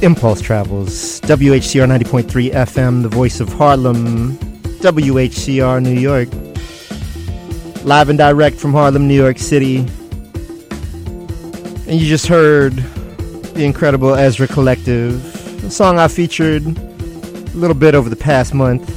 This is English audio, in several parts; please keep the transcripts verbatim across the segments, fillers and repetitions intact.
Impulse Travels, W H C R ninety point three F M, the voice of Harlem, W H C R New York, live and direct from Harlem, New York City. And you just heard the incredible Ezra Collective, a song I featured a little bit over the past month,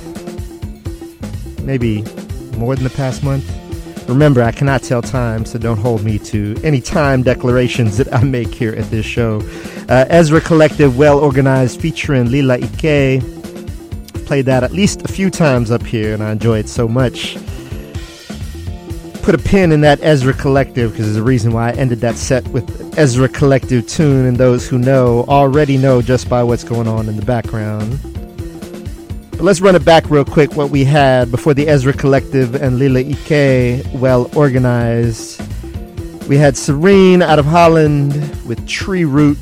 maybe more than the past month. Remember, I cannot tell time, so don't hold me to any time declarations that I make here at this show. Uh, Ezra Collective, Well Organized, featuring Lila Ike. Played that at least a few times up here, and I enjoy it so much. Put a pin in that Ezra Collective, because there's a reason why I ended that set with Ezra Collective tune, and those who know already know just by what's going on in the background. But let's run it back real quick, what we had before the Ezra Collective and Lila Ike, Well Organized. We had Serene out of Holland with Tree Root,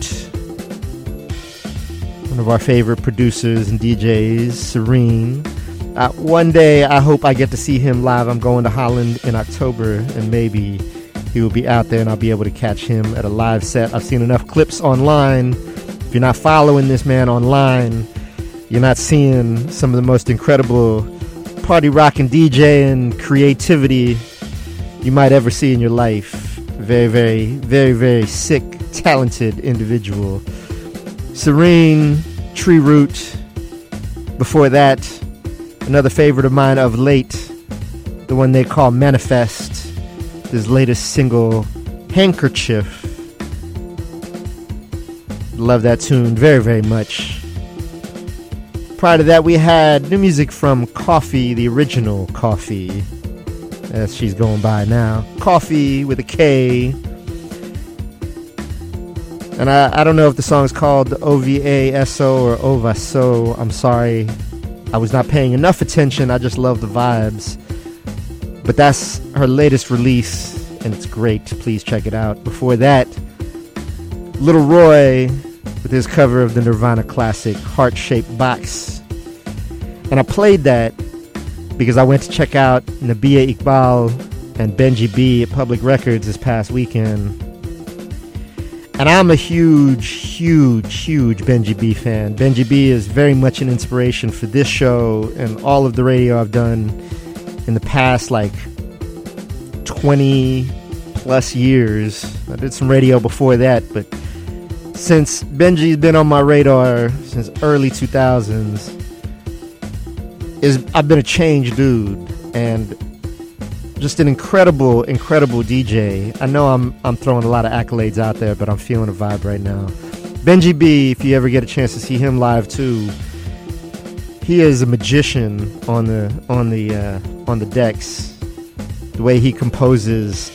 one of our favorite producers and D Js, Serene. Uh, one day, I hope I get to see him live. I'm going to Holland in October, and maybe he will be out there and I'll be able to catch him at a live set. I've seen enough clips online. If you're not following this man online, you're not seeing some of the most incredible party rocking D J and creativity you might ever see in your life. Very, very, very, very sick, talented individual. Serene, Tree Root. Before that, another favorite of mine of late, the one they call Manifest, his latest single, Handkerchief. Love that tune very, very much. Prior to that, we had new music from Coffee, the original Coffee, as she's going by now. Coffee with a K. And I, I don't know if the song's called O V A S O or Ovaso. I'm sorry. I was not paying enough attention. I just love the vibes. But that's her latest release, and it's great. Please check it out. Before that, Little Roy with his cover of the Nirvana classic, Heart-Shaped Box. And I played that because I went to check out Nabia Iqbal and Benji B at Public Records this past weekend. And I'm a huge, huge, huge Benji B fan. Benji B is very much an inspiration for this show and all of the radio I've done in the past, like, twenty plus years. I did some radio before that, but since Benji's been on my radar since early two thousands, is I've been a changed dude and just an incredible, incredible D J. I know I'm I'm throwing a lot of accolades out there, but I'm feeling a vibe right now. Benji B, if you ever get a chance to see him live too, he is a magician on the on the uh, on the decks. The way he composes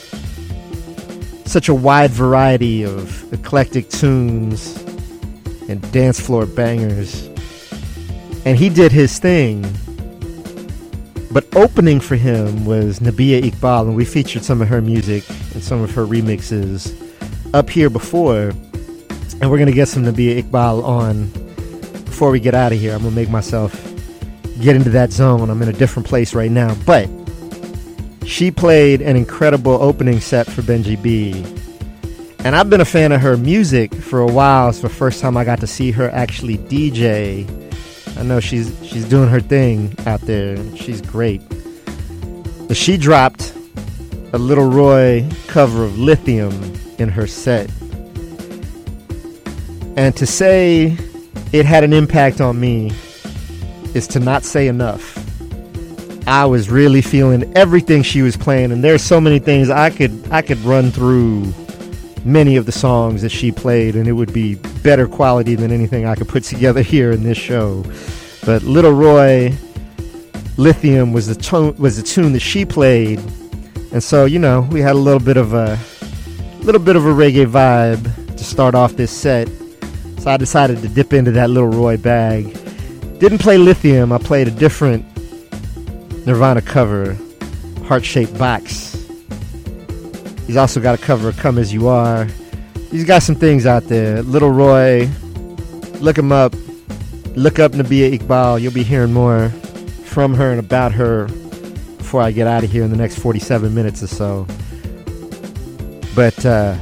such a wide variety of eclectic tunes and dance floor bangers. And he did his thing. But opening for him was Nabia Iqbal, and we featured some of her music and some of her remixes up here before. And we're going to get some Nabia Iqbal on before we get out of here. I'm going to make myself get into that zone. I'm in a different place right now. But she played an incredible opening set for Benji B. And I've been a fan of her music for a while. It's the first time I got to see her actually D J. I know she's she's doing her thing out there. She's great. But she dropped a Little Roy cover of Lithium in her set. And to say it had an impact on me is to not say enough. I was really feeling everything she was playing, and there's so many things I could I could run through many of the songs that she played, and it would be better quality than anything I could put together here in this show. But Little Roy, Lithium was the tone was the tune that she played, and so you know we had a little bit of a little bit of a reggae vibe to start off this set. So I decided to dip into that Little Roy bag. Didn't play Lithium. I played a different Nirvana cover, Heart-Shaped Box. He's also got a cover of Come As You Are. He's got some things out there. Little Roy, look him up. Look up Nabia Iqbal. You'll be hearing more from her and about her before I get out of here in the next forty-seven minutes or so. But uh,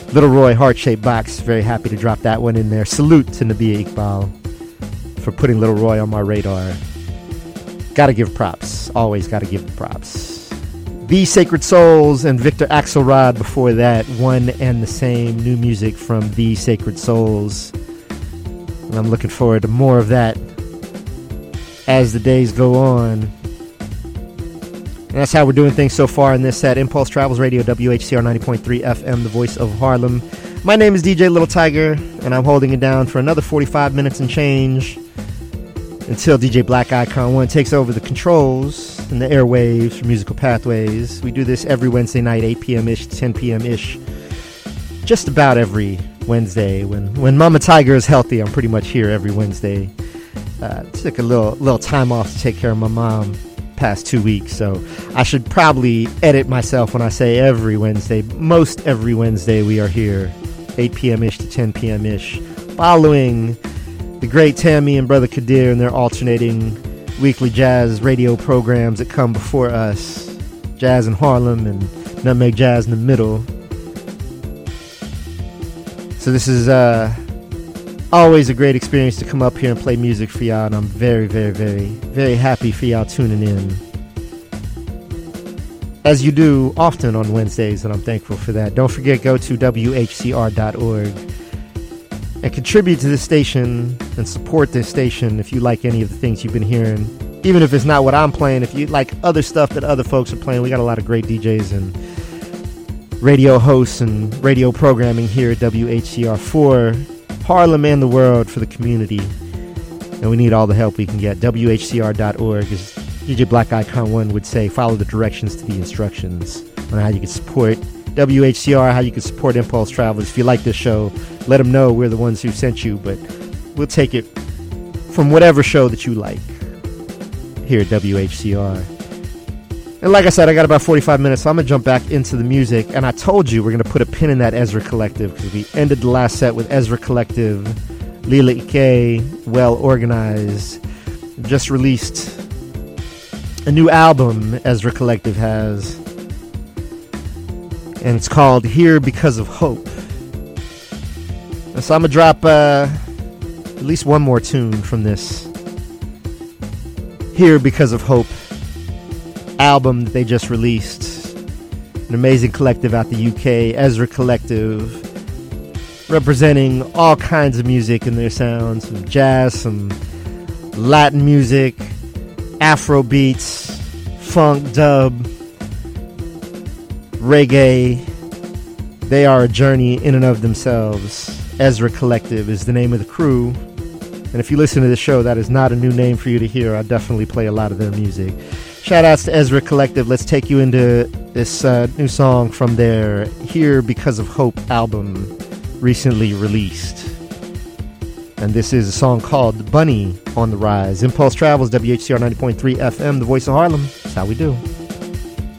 Little Roy, Heart-Shaped Box. Very happy to drop that one in there. Salute to Nabia Iqbal for putting Little Roy on my radar. Gotta give props. Always gotta give props. The Sacred Souls and Victor Axelrod before that. One and the same new music from The Sacred Souls. And I'm looking forward to more of that as the days go on. And that's how we're doing things so far in this set. Impulse Travels Radio, W H C R ninety point three F M, the voice of Harlem. My name is D J Little Tiger, and I'm holding it down for another forty-five minutes and change until D J Black Icon one takes over the controls and the airwaves for Musical Pathways. We do this every Wednesday night, eight p.m.-ish to ten p.m.-ish. Just about every Wednesday. When when Mama Tiger is healthy, I'm pretty much here every Wednesday. Uh, took a little little time off to take care of my mom past two weeks, so I should probably edit myself when I say every Wednesday. Most every Wednesday we are here, eight p.m.-ish to ten p.m.-ish, following the great Tammy and Brother Kadir and their alternating weekly jazz radio programs that come before us. Jazz in Harlem and Nutmeg Jazz in the middle. So this is uh, always a great experience to come up here and play music for y'all, and I'm very, very, very, very happy for y'all tuning in. As you do often on Wednesdays, and I'm thankful for that. Don't forget, go to W H C R dot org and contribute to this station and support this station if you like any of the things you've been hearing. Even if it's not what I'm playing, if you like other stuff that other folks are playing, we got a lot of great D Js and radio hosts and radio programming here at W H C R for Harlem and the world, for the community. And we need all the help we can get. W H C R dot org, as D J Black Icon one would say, follow the directions to the instructions on how you can support W H C R, how you can support Impulse Travelers. If you like this show, let them know we're the ones who sent you, but we'll take it from whatever show that you like here at W H C R. And like I said, I got about forty-five minutes, so I'm going to jump back into the music. And I told you we're going to put a pin in that Ezra Collective, because we ended the last set with Ezra Collective, Lila Ike, Well Organized. Just released a new album Ezra Collective has, and it's called Here Because of Hope. And so I'm going to drop uh, at least one more tune from this Here Because of Hope album that they just released. An amazing collective out the U K, Ezra Collective, representing all kinds of music in their sounds, some jazz, some Latin music, Afro beats, funk, dub, reggae. They are a journey in and of themselves. Ezra Collective is the name of the crew, and if you listen to this show, that is not a new name for you to hear. I definitely play a lot of their music. Shout outs to Ezra Collective. Let's take you into this uh, new song from their Here Because of Hope album, recently released. And this is a song called Bunny on the Rise. Impulse Travels, W H C R ninety point three F M, the voice of Harlem. That's how we do.